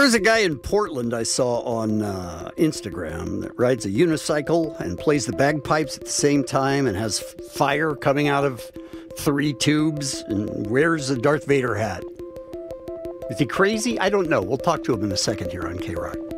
There's a guy in Portland I saw on Instagram that rides a unicycle and plays the bagpipes at the same time and has fire coming out of 3 tubes and wears a Darth Vader hat. Is he crazy? I don't know. We'll talk to him in a second here on K-Rock.